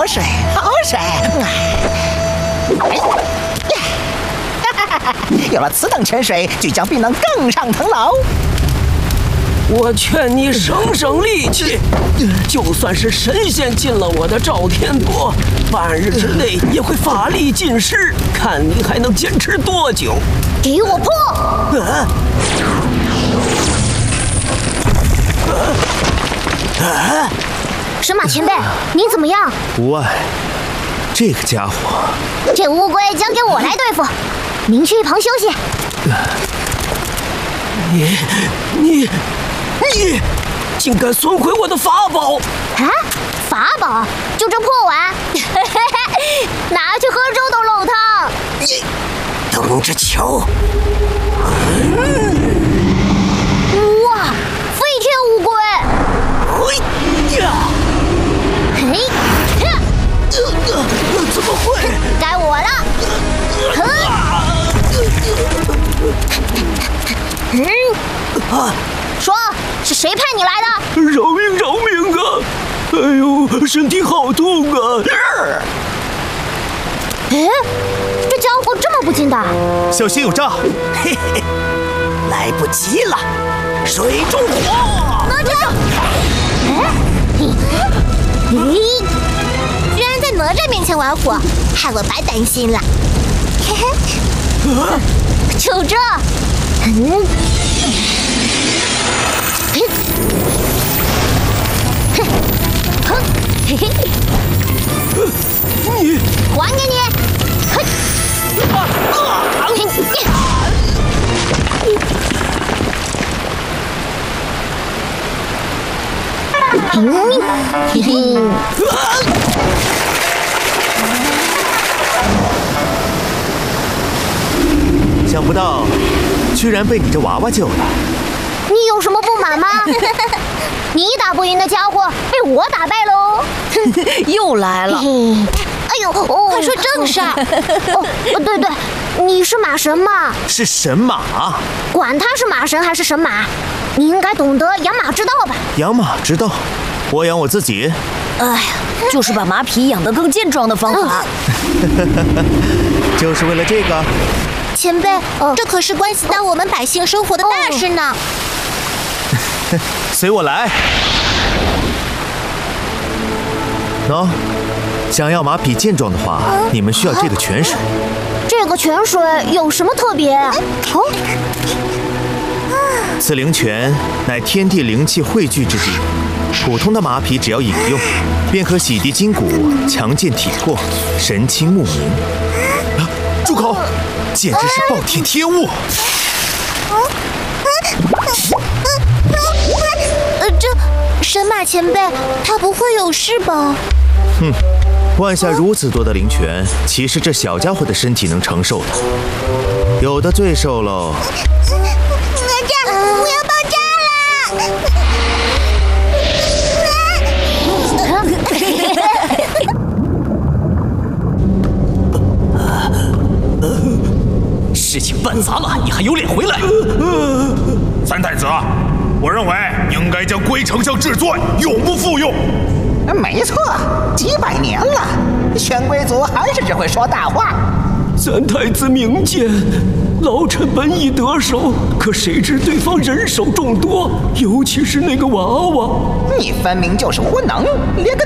水，好水！有了此等泉水，巨江必能更上层楼。 我劝你省省力气，就算是神仙进了我的赵天国，半日之内也会法力尽失，看你还能坚持多久！ 给我破！神马前辈，您怎么样？ 无碍，这个家伙， 这乌龟交给我来对付，您去一旁休息。 你竟敢损毁我的法宝！ 啊，法宝就这破碗，拿去喝周董漏汤。 你等着瞧！ 哇，飞天乌龟！ 怎么会？ 该我了！说是谁派你来的？ 饶命啊！哎呦，身体好痛啊！ 哎，这家伙这么不经打， 小心有诈！ 嘿嘿，来不及了，水中火！ 哪吒！居然在哪吒面前玩火，害我白担心了。就这，你还给你！ 想不到，居然被你这娃娃救了。 你有什么不满吗？你打不赢的家伙被我打败喽！ 又来了！ 哎呦，快说正事儿！对，你是马神嘛？ 是神马？ 管他是马神还是神马，你应该懂得养马之道吧？ 养马之道，我养我自己。 哎呀，就是把马匹养得更健壮的方法。 就是为了这个。 前辈，这可是关系到我们百姓生活的大事呢。 随我来。喏，想要马匹健壮的话，你们需要这个泉水。 这个泉水有什么特别？ 此灵泉乃天地灵气汇聚之地，普通的马匹只要饮用，便可洗涤筋骨、强健体魄、神清目明。住口！简直是暴殄天物！ 这神马前辈，他不会有事吧？ 哼，灌下如此多的灵泉，岂是这小家伙的身体能承受的？有的罪受喽！ 哪吒，我要爆炸了！ 事情办砸了，你还有脸回来？ 三太子，我认为应该将龟丞相治罪，永不复用。 没错，几百年了，玄龟族还是只会说大话。 三太子明鉴，老臣本已得手，可谁知对方人手众多，尤其是那个娃娃。 你分明就是无能，连个